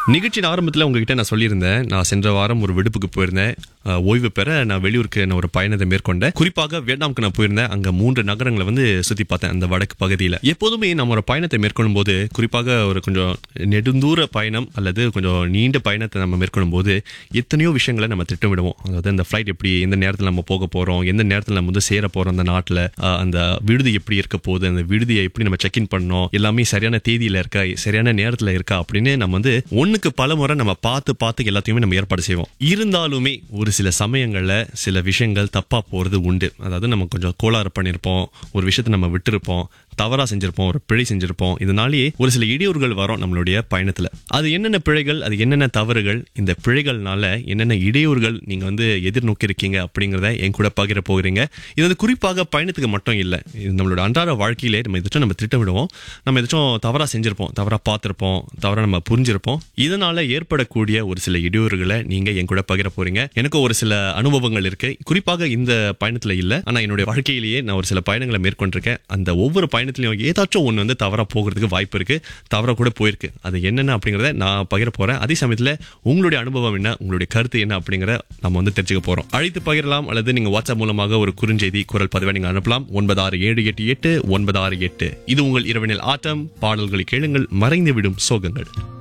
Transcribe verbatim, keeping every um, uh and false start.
நிகழ்ச்சியின் ஆரம்பத்தில் உங்ககிட்ட நான் சொல்லியிருந்தேன், நான் சென்ற வாரம் ஒரு விடுப்புக்கு போயிருந்தேன். அஹ், ஓய்வு பெற நான் வெளியூருக்கு நான் ஒரு பயணத்தை மேற்கொண்டேன். குறிப்பாக வியட்நாமுக்கு நான் போயிருந்தேன். அங்க மூன்று நகரங்களை வந்து சுத்தி பார்த்தேன். அந்த வடக்கு பகுதியில் எப்போதுமே நம்ம ஒரு பயணத்தை மேற்கொள்ளும் போது, குறிப்பாக ஒரு கொஞ்சம் நெடுந்தூர பயணம் அல்லது கொஞ்சம் நீண்ட பயணத்தை நம்ம மேற்கொள்ளும் போது எத்தனையோ விஷயங்களை நம்ம திட்டமிடுவோம். அதாவது அந்த ஃபிளைட் எப்படி, எந்த நேரத்தில் நம்ம போக போறோம், எந்த நேரத்தில் நம்ம வந்து சேர போறோம் அந்த நாட்டில், அந்த விடுதி எப்படி இருக்க போகுது, அந்த விடுதியை எப்படி நம்ம செக் இன் பண்ணோம், எல்லாமே சரியான தேதியில இருக்கா, சரியான நேரத்தில் இருக்கா அப்படின்னு நம்ம வந்து ஒண்ணுக்கு பல முறை நம்ம பார்த்து பார்த்து எல்லாத்தையுமே நம்ம ஏற்பாடு செய்வோம். இருந்தாலுமே ஒரு சில சமயங்கள்ல சில விஷயங்கள் தப்பா போறது உண்டு. அதாவது நம்ம கொஞ்சம் கோளாறு பண்ணிருப்போம், ஒரு விஷயத்தை நம்ம விட்டுருப்போம், தவறா செஞ்சிருப்போம், ஒரு பிழை செஞ்சிருப்போம். இதனாலேயே ஒரு சில இடையூறுகள் வரும் நம்மளுடைய பயணத்துல. அது என்னென்ன பிழைகள், அது என்னென்ன தவறுகள், இந்த பிழைகள்னால என்னென்ன இடையூறுகள் நீங்க வந்து எதிர்நோக்கி இருக்கீங்க அப்படிங்கறத என் கூட பகிர போகிறீங்க. இது வந்து குறிப்பாக பயணத்துக்கு மட்டும் இல்ல, இது நம்மளோட அன்றாட வாழ்க்கையிலே நம்ம எதாச்சும் நம்ம திட்டமிடுவோம், நம்ம எதாச்சும் தவறா செஞ்சிருப்போம், தவறா பார்த்திருப்போம், தவறா நம்ம புரிஞ்சிருப்போம். இதனால ஏற்படக்கூடிய ஒரு சில இடையூறுகளை நீங்க என் கூட பகிர போறீங்க. எனக்கு ஒரு சில அனுபவங்கள் இருக்கு, குறிப்பாக இந்த பயணத்துல இல்ல, ஆனா என்னுடைய வாழ்க்கையிலேயே நான் ஒரு சில பயணங்களை மேற்கொண்டிருக்கேன். அந்த ஒவ்வொரு பயணத்திலையும் ஏதாச்சும் ஒண்ணு வந்து தவறா போகிறதுக்கு வாய்ப்பு இருக்கு, தவறா கூட போயிருக்கு. அது என்னென்ன அப்படிங்கறத நான் பகிர போறேன். அதே சமயத்துல உங்களுடைய அனுபவம் என்ன, உங்களுடைய கருத்து என்ன அப்படிங்கறத நம்ம வந்து தெரிஞ்சுக்க போறோம். அழைத்து பகிரலாம், அல்லது நீங்க வாட்ஸ்அப் மூலமாக ஒரு குறுஞ்செய்தி, குரல் பதிவை நீங்க அனுப்பலாம். ஒன்பது ஆறு ஏழு எட்டு எட்டு ஒன்பது ஆறு எட்டு. இது உங்கள் இரவினில் ஆட்டம். பாடல்களை கேளுங்கள், மறைந்து விடும் சோகங்கள்.